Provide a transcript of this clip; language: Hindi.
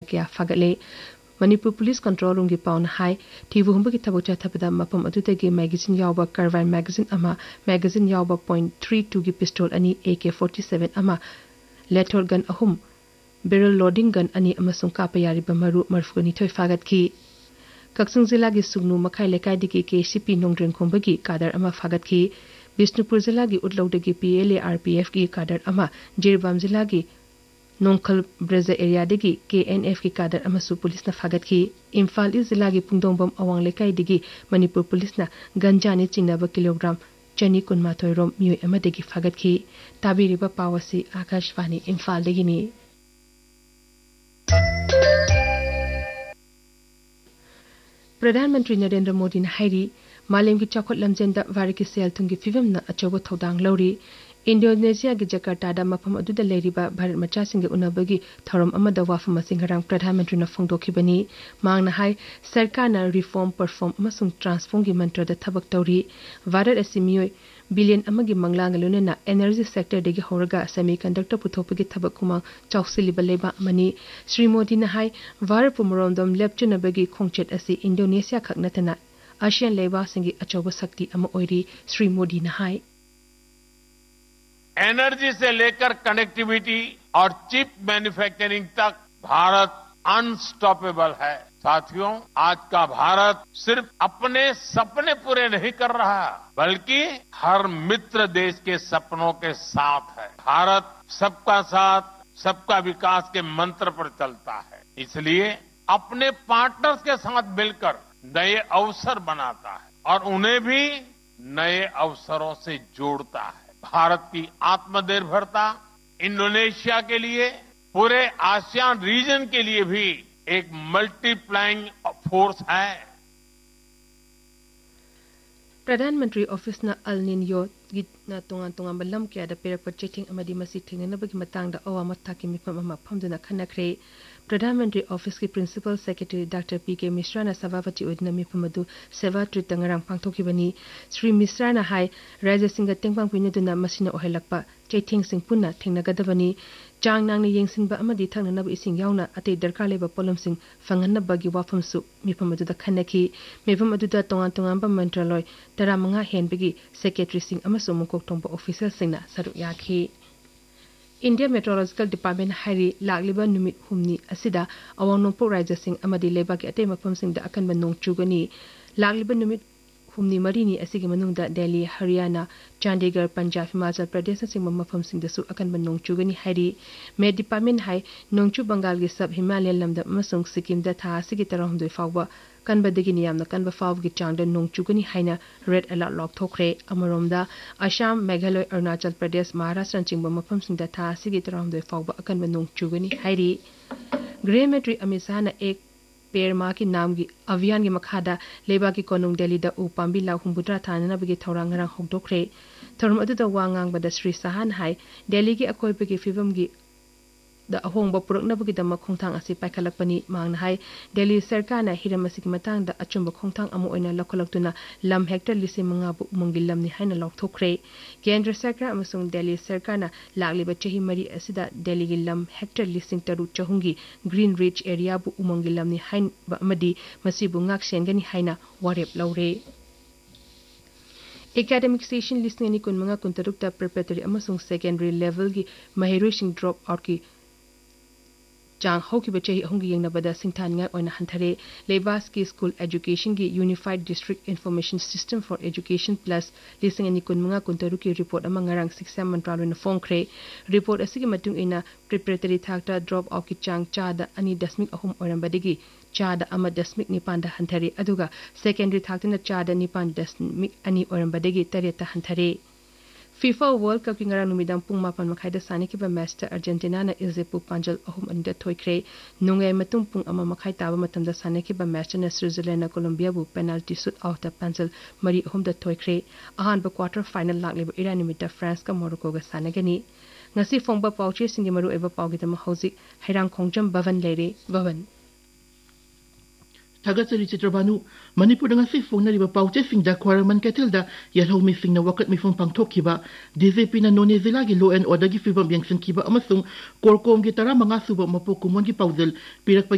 kya fagale Manipur Police Control Room gi pawn hai thibu humba gi thabuk chathabada mapam adudagi magazine yawba Carvine magazine ama magazine yawba .32 gi pistol ani AK-47 ama lethal gun ahum barrel loading gun ani amasung kapa yariba maru marfugani thoi fagat ki Kaksung Zila gi Sugnu Makai Lekai digi KCP Nongdren Khombagi kadar ama fagat ki Bisnupur Zila gi Utlaudagi PLA RPF gi kadar ama Jirbam Zila gi Nongkhal Breza area digi KNF gi kadar ama su police na fagat ki Imphal East Zila gi Pungdongbam Awang Lekai digi Manipur police na ganja ni chinaba kilogram chani kunmathoi rom miyoi ama digi fagat ki tabiriba pawasi Akashvani Imphal digi ni Pradhanmantri Narendra Modi na hairi Malem ki chakot lamjenda variki sel thungi fivam na achobo thodang lori Indonesia gi Jakarta da mafam aduda leriba Bharat macha singe unabagi thoram amada wafam singarang Pradhanmantri na phongdokhibani mangna hai sarkar na reform perform amasung transform gi mantra da thabak tawri Bharat asimioi billion amagi manglang lune na energy sector degi horaga semiconductor puthopagi thabak kuma chawsiliba leba mani Sri Modi na hai Bharat pumrondom lepchunabagi khongchet asi Indonesia khaknatana ASEAN leba singi achoba sakti ama oiri Sri Modi na hai energy से लेकर कनेक्टिविटी और चिप मैन्युफैक्चरिंग तक भारत अनस्टॉपेबल है साथियों आज का भारत सिर्फ अपने सपने पूरे नहीं कर रहा बल्कि हर मित्र देश के सपनों के साथ है भारत सबका साथ सबका विकास के मंत्र पर चलता है इसलिए अपने पार्टनर्स के साथ मिलकर नए अवसर बनाता है और उन्हें भी नए अवसरों से जोड़ता है भारत की आत्मनिर्भरता इंडोनेशिया के लिए पूरे आसियान रीजन के लिए भी एक मल्टीप्लाइंग फोर्स है प्रधानमंत्री ऑफिस ना अल निन्यो गिना तोंगान तोंगान बलम क्या दा पेरक चेकिंग अमदी मसी थिंगनबगी मतंग दा अवा मत्था की मिफम अमा फमदुना खनखरे प्रधानमंत्री ऑफिस की प्रिंसिपल सेक्रेटरी डॉक्टर पीके मिश्रा ना सभापति ओदना मिफमदु सेवा ट्रीट तंगरंग पांगथोखिबनी श्री मिश्रा ना हाई राज्य सिंह तेंगपांग पिनदुना मसिना ओहेलकपा चैथिंग सिंह पुन्ना थिंगनगदबनी चांग नांगने येंसिंगबा अमदी थंगनब इसिंग यावना अते दरकार लेबा पोलम सिंह फंगनबगी वाफमसु मिफमदुदा खनखि मिफमदुदा तोंगान तोंगान बा मंत्रालय 15 हेनबगी सेक्रेटरी सिंह अमसु मुकोक थोंबा ऑफिसर सिंहना सरुक याखि इंडिया मेट्रोलॉजिकल डिपार्टमेंट हाइरी लागलिबा नुमित हुमनी असिदा अवांग नोंपोक राज्य सिंह अमदी लेबाकी अते मफम सिंहदा अकनबा नोंग चुगनी लागलिबा नुमित हुमनी मरीनी असिगे मनुंगदा दिल्ली हरियाणा चंडीगढ़ पंजाब हिमाचल प्रदेश सिंह मफम सिंहदसु अकनबा नोंग चुगनी हाइरी मे डिपार्टमेंट हाई नोंगचु बंगाल गे सब हिमालयन लमदा अमसुंग सिक्किम दा था असिगे तरहमदोय फावबा कनबदगी नियामना कनबा फावगी चांगदा नोंग चुगनी हाइना red alert lock थोखरे अमरोमदा Assam Meghalaya Arunachal Pradesh Maharashtra चिंगबा मफम सिंहदा था असिगे तरहमदोय फावबा अकनबा नोंग चुगनी हाइरी गृह मंत्री अमित शाह ना एक पेड़ मा की नाम की अभियान की मखादा लेबा की कोनुंग दिल्ली दा उपांबी ला हुंबुद्रा थाननबगी थौरांग रंग होगदोखरे थौरम अदुदा वांगांग बदा श्री साहन हाई दिल्ली की अकोइबगी फिवम की दा अहोंगबा पुरकनबगी दा मखोंथांग असी पाइखलकपनी मांगना हाई दिल्ली सरकार ना हिरम असिगी मतांग दा अचुंबा खोंथांग अमो ओइना लखलक्तुना लम हेक्टर लिसे मंगा बु उमंगी लमनी हाइना लौथोखरे केंद्र सरकार अमसुंग दिल्ली सरकार ना लागलिबा चही मरी असिदा दिल्ली की लम हेक्टर लिसिंग तरु चहुंगी ग्रीन रिच एरिया बु उमंगी Lumbini हाइन अमदी मसिबु ngak sengani haina warep laure academic session listening ni kun manga kun taruk ta preparatory amasung secondary level gi mahiroi drop out ki चांग हौकी बचे होंगी यंगनबदा सिंथानिंगा ओइना हंथरे लेबास की स्कूल एजुकेशन की unified district information system for education plus लिसिंग अनि कुनमंगा कुंतरु की रिपोर्ट अमा ngarang शिक्षा मंत्रालय न फोंखरे रिपोर्ट असिगी मतुंग इना प्रिपरेटरी थाक्टा ड्रॉप आउट की चांग चादा अनि दशमिक अहुम ओरंबदगी चादा अमा दशमिक निपांदा हंथरे अदुगा सेकेंडरी थाक्टना चादा निपांद दशमिक अनि ओरंबदगी तरेता हंथरे FIFA World Cup की ngarang numidang pung mapan makhaida sanikibा match ता अर्जेंटीना ना इजेपु पांजल अहुम अनिदा थोइख्रे नुंगै मतुंग पुंग अमा मखाइ ताबा मतमदा सानिकिबा मैच ना स्विट्जरलैंड ना कोलंबिया बु पेनल्टी शूट आउट ता पांजल मरी अहुम दा थोइख्रे अहान बा quarter final लागलेबा Iran Nimita France का मोरक्को गा सानगनी ngasi फोंबा पाउचे सिंगे मरु एबा पाउगिदमा हौजिक हैरांग खोंजम भवन लेरे भवन Tagasari Chitrabanu, Manipur ng asifong na riba pauche sing da kwaraman ketilda yalhaw mi sing na wakat mi fong pangtokiba DZP na none zilagi law and order gi fibam yang sing kiba amasung korkom gitara mga suba mapukumon gi paudel pirak